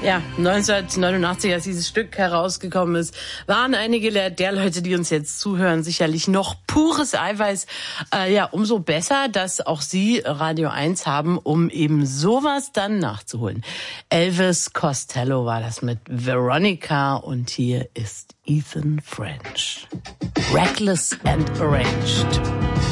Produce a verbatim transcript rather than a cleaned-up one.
Ja, neunzehnhundertneunundachtzig, als dieses Stück herausgekommen ist, waren einige der Leute, die uns jetzt zuhören, sicherlich noch pures Eiweiß. Äh, ja, umso besser, dass auch Sie Radio eins haben, um eben sowas dann nachzuholen. Elvis Costello war das mit Veronica und hier ist Ethan French. Reckless and Arranged.